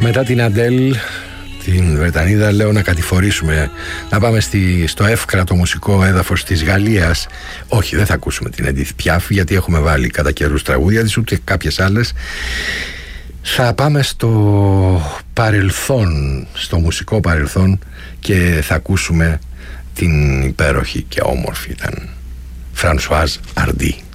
Μετά την Αντέλ, την Βρετανίδα, λέω να κατηφορήσουμε, να πάμε στο εύκρατο μουσικό έδαφος της Γαλλίας. Όχι, δεν θα ακούσουμε την Edith Piaf, γιατί έχουμε βάλει κατά καιρούς τραγούδια της, ούτε κάποιες άλλες. Θα πάμε στο παρελθόν, στο μουσικό παρελθόν, και θα ακούσουμε την υπέροχη και όμορφη ήταν Françoise Hardy.